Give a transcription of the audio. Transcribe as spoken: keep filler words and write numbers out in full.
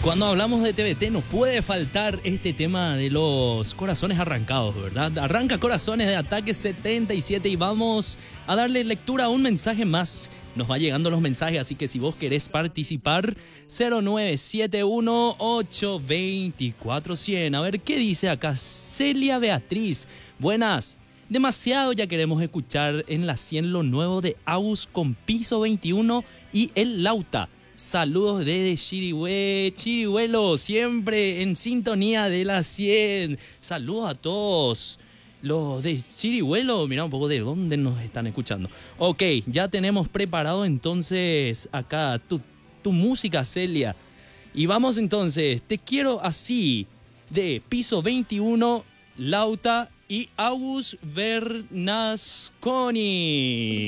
Cuando hablamos de T V T no puede faltar este tema de los corazones arrancados, ¿verdad? Arranca Corazones de Ataque setenta y siete y vamos a darle lectura a un mensaje más. Nos va llegando los mensajes, así que si vos querés participar, cero nueve siete uno ocho dos cuatro cero cero. A ver, ¿qué dice acá? Celia Beatriz. Buenas. Demasiado ya queremos escuchar en la cien lo nuevo de Agus con Piso veintiuno y El Lauta. Saludos desde Chirihue, Chirihuelo, siempre en sintonía de la cien. Saludos a todos los de Chirihuelo. Mira un poco de dónde nos están escuchando. Ok, ya tenemos preparado entonces acá tu, tu música, Celia. Y vamos entonces, Te quiero así, de Piso veintiuno, Lauta y Agus Bernasconi.